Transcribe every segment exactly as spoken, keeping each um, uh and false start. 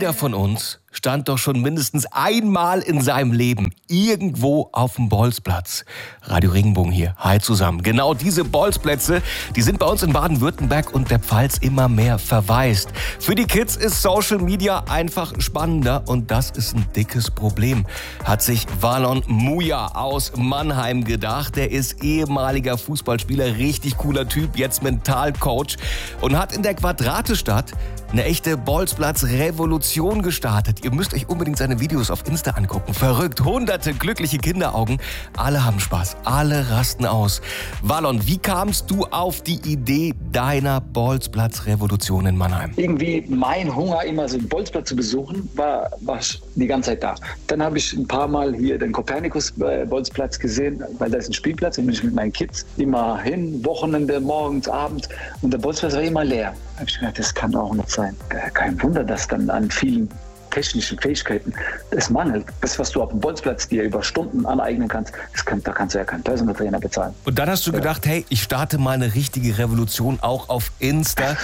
Jeder von uns stand doch schon mindestens einmal in seinem Leben irgendwo auf dem Bolzplatz. Radio Regenbogen hier. Hi zusammen. Genau diese Bolzplätze, die sind bei uns in Baden-Württemberg und der Pfalz immer mehr verwaist. Für die Kids ist Social Media einfach spannender und das ist ein dickes Problem, hat sich Valon Muja aus Mannheim gedacht. Der ist ehemaliger Fußballspieler, richtig cooler Typ, jetzt Mentalcoach und hat in der Quadratestadt eine echte Bolzplatz-Revolution gestartet. Ihr müsst euch unbedingt seine Videos auf Insta angucken. Verrückt, hunderte glückliche Kinderaugen. Alle haben Spaß, alle rasten aus. Valon, wie kamst du auf die Idee deiner Bolzplatz-Revolution in Mannheim? Irgendwie mein Hunger, immer so einen Bolzplatz zu besuchen, war, war die ganze Zeit da. Dann habe ich ein paar Mal hier den Kopernikus-Bolzplatz gesehen, weil da ist ein Spielplatz. Da bin ich mit meinen Kids immer hin, Wochenende, morgens, abends. Und der Bolzplatz war immer leer. Da habe ich gedacht, das kann auch nicht sein. Kein Wunder, dass dann an vielen technischen Fähigkeiten es mangelt. Das, was du auf dem Bolzplatz dir über Stunden aneignen kannst, das kann, da kannst du ja keinen Personal Trainer bezahlen. Und dann hast du gedacht, hey, ich starte mal eine richtige Revolution auch auf Insta.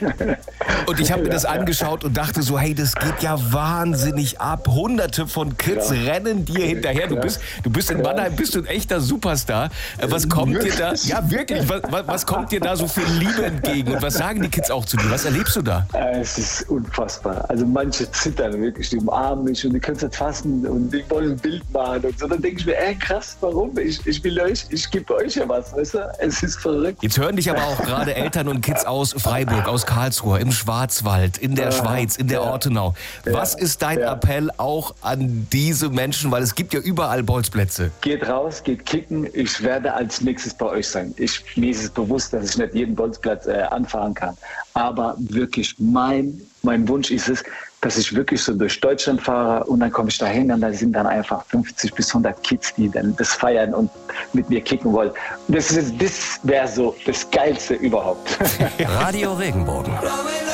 Und ich habe mir das angeschaut und dachte so, hey, das geht ja wahnsinnig ab. Hunderte von Kids ja. rennen dir hinterher. Du bist, du bist in Mannheim, bist du ein echter Superstar. Was kommt dir da? Ja, wirklich. Was, was kommt dir da so viel Liebe entgegen? Und was sagen die Kids auch zu dir? Was erlebst du da? Es ist unfassbar. Also manche zittern wirklich, die umarmen mich und die können es nicht fassen und die wollen ein Bild machen und so. Dann denke ich mir, ey, krass, warum? Ich, ich will euch, ich gebe euch ja was, weißt du? Es ist verrückt. Jetzt hören dich aber auch gerade Eltern und Kids aus Freiburg, aus Karlsruhe, im Schwarzwald, in der ja, Schweiz, in der ja. Ortenau. Was ist dein ja. Appell auch an diese Menschen? Weil es gibt ja überall Bolzplätze. Geht raus, geht kicken. Ich werde als nächstes bei euch sein. Ich, mir ist es bewusst, dass ich nicht jeden Bolzplatz äh, anfahren kann. Aber wirklich, mein, mein Wunsch ist es, dass ich wirklich so durch Deutschland fahre und dann komme ich dahin und da sind dann einfach fünfzig bis hundert Kids, die dann das feiern und mit mir kicken wollen. Das, das wäre so das Geilste überhaupt. Radio Regenbogen.